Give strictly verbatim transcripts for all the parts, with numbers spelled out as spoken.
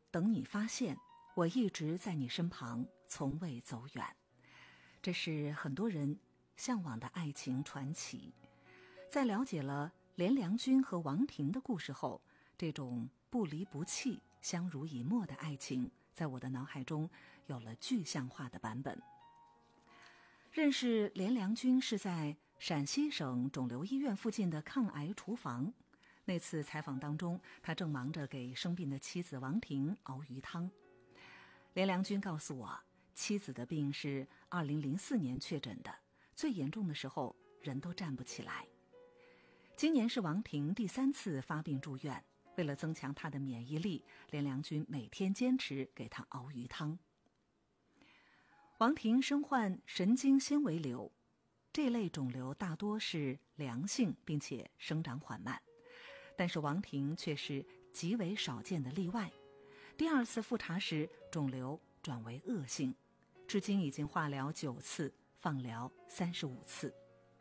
等你发现，我一直在你身旁，从未走远。这是很多人向往的爱情传奇。在了解了连良君和王婷的故事后，这种不离不弃、相濡以沫的爱情在我的脑海中有了具象化的版本。认识连良君是在陕西省肿瘤医院附近的抗癌厨房。那次采访当中，他正忙着给生病的妻子王婷熬鱼汤。连良君告诉我，妻子的病是二零零四年确诊的，最严重的时候人都站不起来。今年是王婷第三次发病住院，为了增强她的免疫力，连良君每天坚持给她熬鱼汤。王婷身患神经纤维瘤，这类肿瘤大多是良性并且生长缓慢，但是王婷却是极为少见的例外。第二次复查时，肿瘤转为恶性，至今已经化疗九次，放疗三十五次。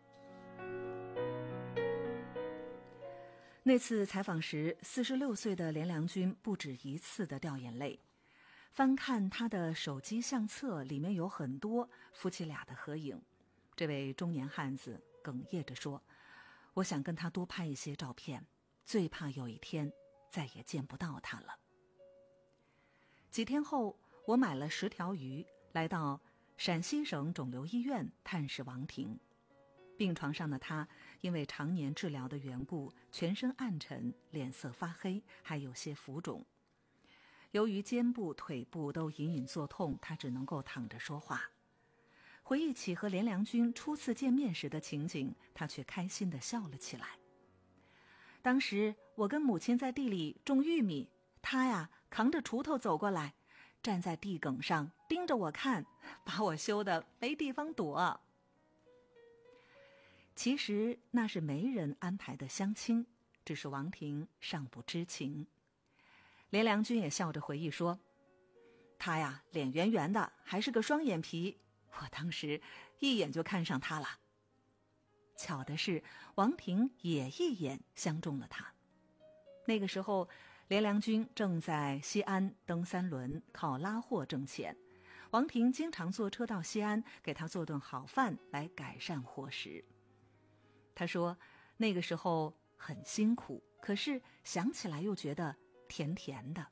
那次采访时，四十六岁的连良君不止一次地掉眼泪。翻看他的手机相册，里面有很多夫妻俩的合影。这位中年汉子哽咽着说，我想跟他多拍一些照片，最怕有一天再也见不到他了。几天后，我买了十条鱼，来到陕西省肿瘤医院探视王婷。病床上的他因为常年治疗的缘故，全身暗沉，脸色发黑，还有些浮肿。由于肩部、腿部都隐隐作痛，他只能够躺着说话。回忆起和连良君初次见面时的情景，他却开心地笑了起来。当时我跟母亲在地里种玉米，他呀扛着锄头走过来，站在地埂上盯着我看，把我羞得没地方躲。其实那是媒人安排的相亲，只是王婷尚不知情。连良君也笑着回忆说，他呀脸圆圆的，还是个双眼皮，我当时一眼就看上他了。巧的是，王婷也一眼相中了他。那个时候，连良君正在西安蹬三轮，靠拉货挣钱。王婷经常坐车到西安，给他做顿好饭来改善伙食。他说，那个时候很辛苦，可是想起来又觉得甜甜的。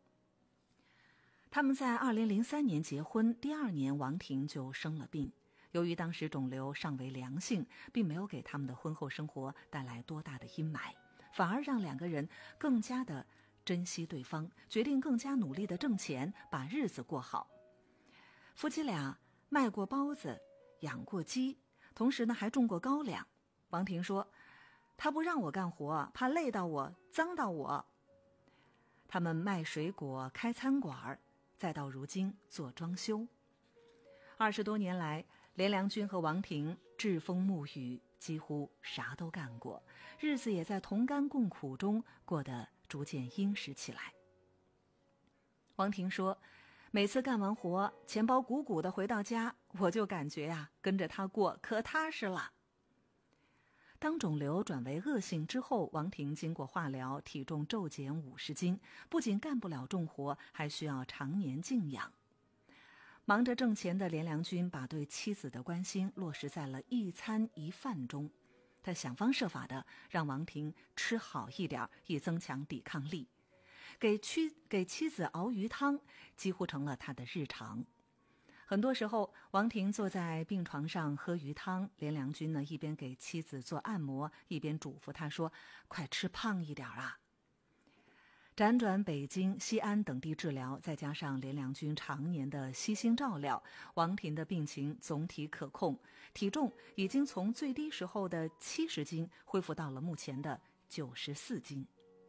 他们在二零零三年结婚，第二年王婷就生了病。由于当时肿瘤尚为良性，并没有给他们的婚后生活带来多大的阴霾，反而让两个人更加的珍惜对方，决定更加努力的挣钱，把日子过好。夫妻俩卖过包子，养过鸡，同时呢还种过高粱。王婷说，他不让我干活，怕累到我，脏到我。他们卖水果，开餐馆，再到如今做装修。二十多年来，连良君和王婷栉风沐雨，几乎啥都干过，日子也在同甘共苦中过得逐渐殷实起来。王婷说，每次干完活，钱包鼓鼓的回到家，我就感觉呀、啊，跟着他过可踏实了。当肿瘤转为恶性之后，王婷经过化疗，体重骤减五十斤，不仅干不了重活，还需要常年静养。忙着挣钱的连良君把对妻子的关心落实在了一餐一饭中，他想方设法的让王婷吃好一点，以增强抵抗力。给妻给妻子熬鱼汤几乎成了他的日常。很多时候，王婷坐在病床上喝鱼汤，连良君呢一边给妻子做按摩，一边嘱咐他说，快吃胖一点啊。辗转北京、西安等地治疗，再加上连良君常年的悉心照料，王婷的病情总体可控，体重已经从最低时候的七十斤恢复到了目前的九十四斤。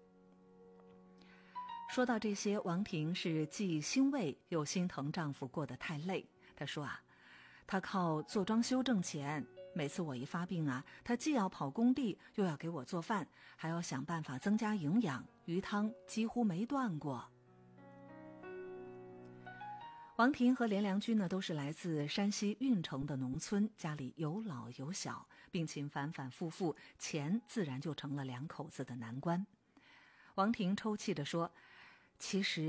说到这些，王婷是既欣慰又心疼丈夫过得太累。她说啊，她靠做装修挣钱，每次我一发病啊，她既要跑工地，又要给我做饭，还要想办法增加营养，鱼汤几乎没断过。王婷和连良君呢，都是来自山西运城的农村，家里有老有小，病情反反复复，钱自然就成了两口子的难关。王婷抽泣地说，其实